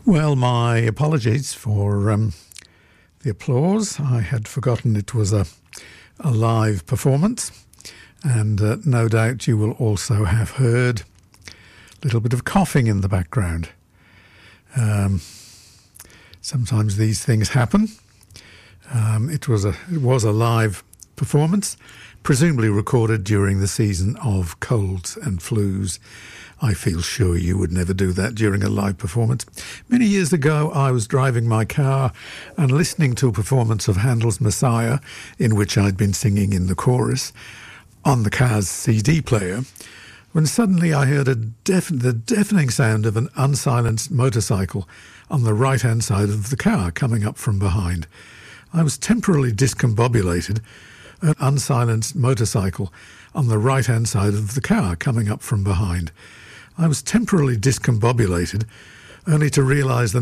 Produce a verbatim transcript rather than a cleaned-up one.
Well, my apologies for um, the applause. I had forgotten it was a, a live performance, and uh, no doubt you will also have heard a little bit of coughing in the background. Um, sometimes these things happen. Um, it was a it was a live performance, presumably recorded during the season of colds and flus. I feel sure you would never do that during a live performance. Many years ago, I was driving my car and listening to a performance of Handel's Messiah, in which I'd been singing in the chorus, on the car's C D player, when suddenly I heard a deaf- the deafening sound of an unsilenced motorcycle on the right-hand side of the car coming up from behind. I was temporarily discombobulated, an unsilenced motorcycle on the right-hand side of the car coming up from behind. I was temporarily discombobulated, only to realise the